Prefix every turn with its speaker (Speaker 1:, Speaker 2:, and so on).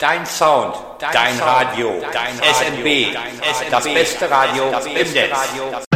Speaker 1: Dein Sound, dein Radio, dein SNB, das beste Radio im Netz.